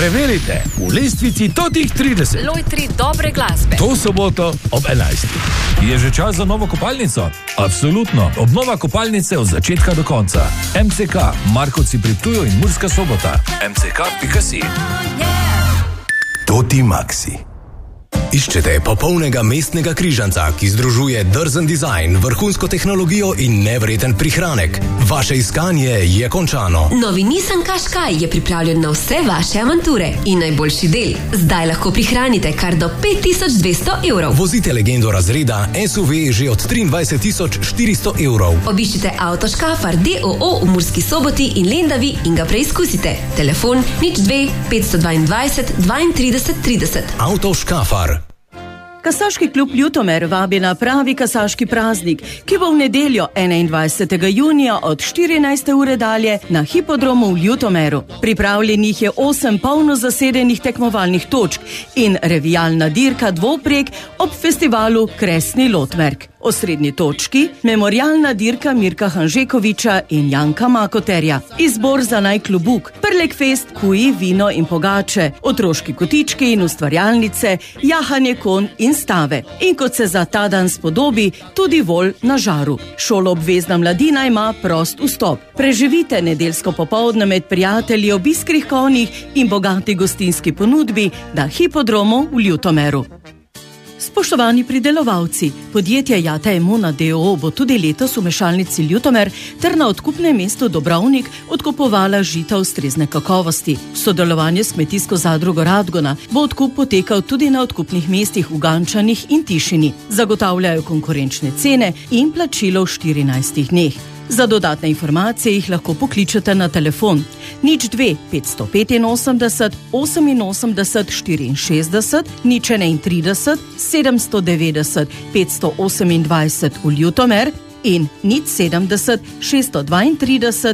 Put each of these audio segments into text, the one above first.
Preverite v lestvici totih 30. Lojtri dobre glasbe. To soboto ob 11. Je že čas za novo kopalnico? Absolutno. Obnova kopalnice od začetka do konca. MCK, Markovci pri Ptuju in Murska Sobota. mck.si. Toti Maxi. Iščete popolnega mestnega križanca, ki združuje drzen dizajn, vrhunsko tehnologijo in nevreten prihranek. Vaše iskanje je končano. Novi Nissan Qashqai je pripravljen na vse vaše avanture in najboljši del. Zdaj lahko prihranite kar do 5200 evrov. Vozite legendo razreda SUV že od 23.400 evrov. Obiščite Auto Škafar DOO v Murski Soboti in Lendavi in ga preizkusite. Telefon 02 522 32 30. Auto Škafar. Kasaški klub Ljutomer vabi na pravi kasaški praznik, ki bo v nedeljo 21. junija od 14. ure dalje na hipodromu v Ljutomeru. Pripravljenih je 8 polno zasedenih tekmovalnih točk in revijalna dirka dvoprek ob festivalu Kresni Lotmerk. Osrednji točki memorialna dirka Mirka Hanžekoviča in Janka Makoterja. Izbor za najklubuk, Prlek fest, kuji, vino in pogače, otroški kotički in ustvarjalnice, jahanje kon in stave. In kot se za ta dan spodobi, tudi vol na žaru. Šoloobvezna mladina ima prost vstop. Preživite nedeljsko popoldne med prijatelji ob iskrih konjih in bogati gostinski ponudbi na hipodromu v Ljutomeru. Spoštovani pridelovalci, podjetje Jata Emuna DOO bo tudi letos v mešalnici Ljutomer ter na odkupnem mestu Dobrovnik odkupovala žita ustrezne kakovosti. Sodelovanje s kmetijsko zadrugo Radgona bo odkup potekal tudi na odkupnih mestih v Gančanih in Tišini. Zagotavljajo konkurenčne cene in plačilo v 14 dneh. Za dodatne informacije jih lahko pokličete na telefon 02 585 88 64 031 790 528 v Ljutomer in 070 632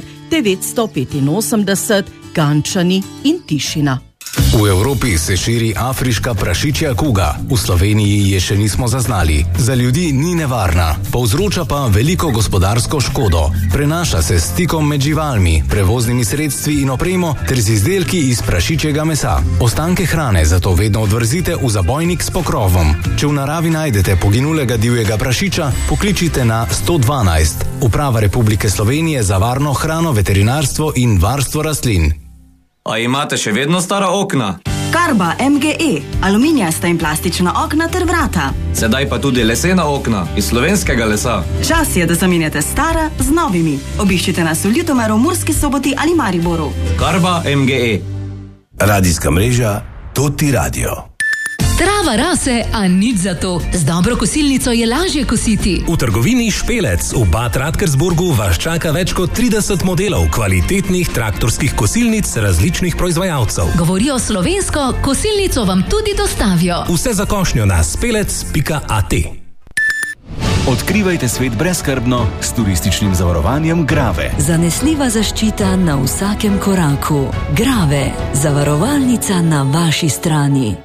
985 Gančani in Tišina. V Evropi se širi afriška prašičja kuga. V Sloveniji je še nismo zaznali. Za ljudi ni nevarna, povzroča pa veliko gospodarsko škodo. Prenaša se s stikom med živalmi, prevoznimi sredstvi in opremo ter z izdelki iz prašičjega mesa. Ostanke hrane zato vedno odvrzite v zabojnik s pokrovom. Če v naravi najdete poginulega divjega prašiča, pokličite na 112. Uprava Republike Slovenije za varno hrano, veterinarstvo in varstvo rastlin. A imate še vedno stara okna? Karba MGE, aluminijasta in plastična okna ter vrata. Sedaj pa tudi lesena okna iz slovenskega lesa. Čas je, da zamenjate stara z novimi. Obiščite nas v Ljutomeru, Murski Soboti ali Mariboru. Karba MGE. Radijska mreža Toti Radio. Trava rase, a nič za to. Z dobro kosilnico je lažje kositi. V trgovini Špelec v Bad Radkersburgu vas čaka več kot 30 modelov kvalitetnih traktorskih kosilnic različnih proizvajalcev. Govorijo slovensko, kosilnico vam tudi dostavijo. Vse za košnjo na spelec.at. Odkrivajte svet brezskrbno s turističnim zavarovanjem Grave. Zanesljiva zaščita na vsakem koraku. Grave, zavarovalnica na vaši strani.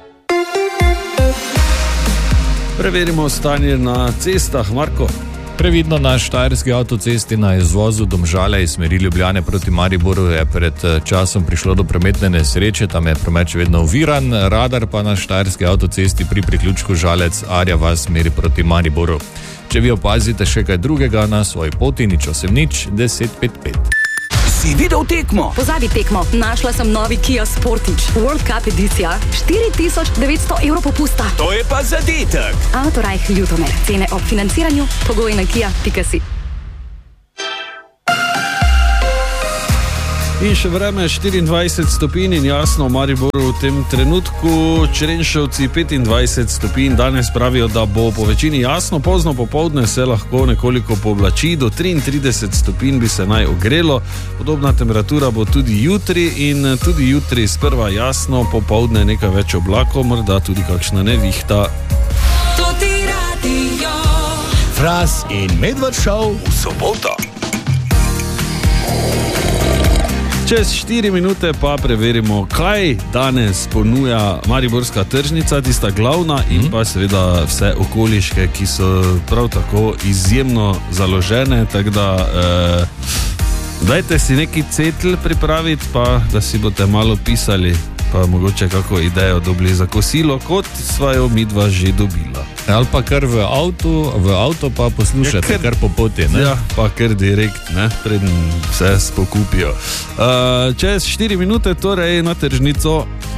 Preverimo stanje na cestah, Marko. Previdno na štajerski avtocesti na izvozu Domžale iz smeri Ljubljane proti Mariboru je pred časom prišlo do prometne nesreče, tam je promet še vedno oviran, radar pa na štajerski avtocesti pri priključku Žalec Arja vas smeri proti Mariboru. Če vi opazite še kaj drugega na svoji poti, 080 1055. Si videl tekmo? Pozabi tekmo, našla sem novi Kia Sportage, World Cup edicija, 4900 evrov popusta. To je pa zadetek. Autorajh Ljutomer, cene ob financiranju, pogoji na kia.si. In še vreme 24 stopinj in jasno v Mariboru v tem trenutku, Črenšovci 25 stopinj, danes pravijo, da bo po večini jasno, pozno popoldne se lahko nekoliko povlači, do 33 stopinj bi se naj ogrelo, podobna temperatura bo tudi jutri in tudi jutri sprva jasno, popoldne nekaj več oblakov, morda tudi kakšna nevihta. Toti Radio. Fras in Medved Show v soboto. Čez 4 minute pa preverimo, kaj danes ponuja mariborska tržnica, tista glavna in pa seveda vse okoliške, ki so prav tako izjemno založene, tako da dajte si neki cetl pripraviti, pa da si boste malo pisali pa mogoče kako idejo dobili za kosilo, kot sva jo midva že dobila. Ali pa kar v avto pa poslušate, kar po poti. Ne? Ja, pa kar direkt, ne? Preden vse spokupijo. Čez 4 minute torej na tržnico